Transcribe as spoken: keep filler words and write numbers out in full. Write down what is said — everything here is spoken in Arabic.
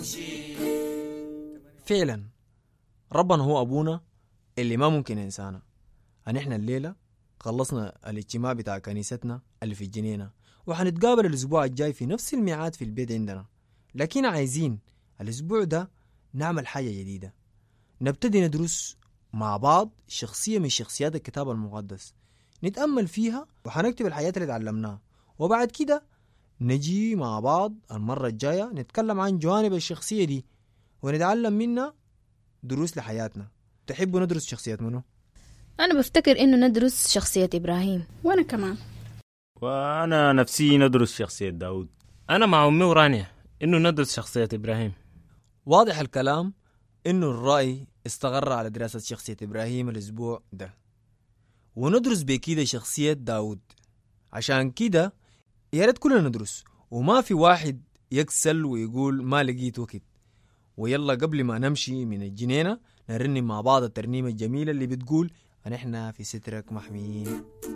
فعلا ربنا هو أبونا اللي ما ممكن إنسانا. أن إحنا الليلة خلصنا الاجتماع بتاع كنيستنا اللي في الجنينة، وحنتقابل الأسبوع الجاي في نفس الميعاد في البيت عندنا. لكن عايزين الأسبوع ده نعمل حاجة جديدة، نبتدي ندرس مع بعض شخصية من شخصيات الكتاب المقدس، نتأمل فيها وحنكتب الحاجات اللي تعلمناها، وبعد كده نجي مع بعض المرة الجاية نتكلم عن جوانب الشخصية دي ونتعلم منها دروس لحياتنا. تحبوا ندرس شخصيات منه؟ أنا بفتكر إنه ندرس شخصية إبراهيم. وأنا كمان. وأنا نفسي ندرس شخصية داود. أنا مع أمي ورانيا إنه ندرس شخصية إبراهيم. واضح الكلام إنه الرأي استقر على دراسة شخصية إبراهيم الأسبوع ده، وندرس بكده شخصية داود. عشان كده يا ريت كلنا ندرس وما في واحد يكسل ويقول ما لقيت وقت. ويلا قبل ما نمشي من الجنينة نرنم مع بعض الترنيمة الجميلة اللي بتقول أن إحنا في سترك محميين.